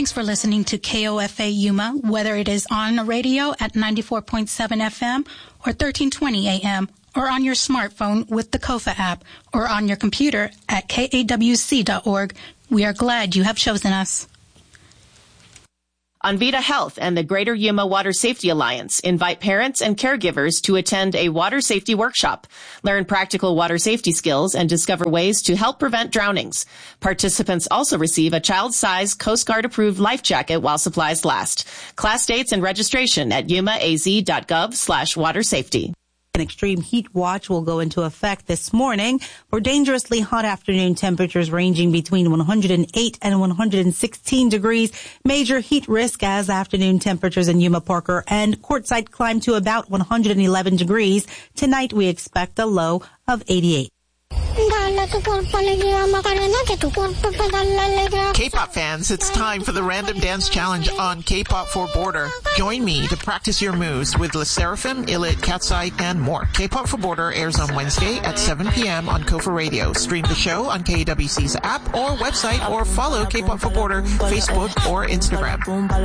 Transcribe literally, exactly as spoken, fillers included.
Thanks for listening to K O F A Yuma, whether it is on the radio at ninety-four point seven F M or thirteen twenty A M, or on your smartphone with the Kofa app, or on your computer at K A W C dot org. We are glad you have chosen us. Envita Health and the Greater Yuma Water Safety Alliance invite parents and caregivers to attend a water safety workshop, learn practical water safety skills, and discover ways to help prevent drownings. Participants also receive a child-size Coast Guard-approved life jacket while supplies last. Class dates and registration at yumaaz.gov slash water safety. An extreme heat watch will go into effect this morning for dangerously hot afternoon temperatures ranging between one hundred eight and one hundred sixteen degrees. Major heat risk as afternoon temperatures in Yuma, Parker, and Quartzsite climb to about one hundred eleven degrees. Tonight we expect a low of eighty-eight. K-pop fans, it's time for the Random Dance Challenge on K-pop for Border. Join me to practice your moves with Le Seraphim, Ilit, Catsight, and more. K-pop for Border airs on Wednesday at seven p.m. on Kofa Radio. Stream the show on K A W C's app or website, or follow K-pop for Border Facebook or Instagram.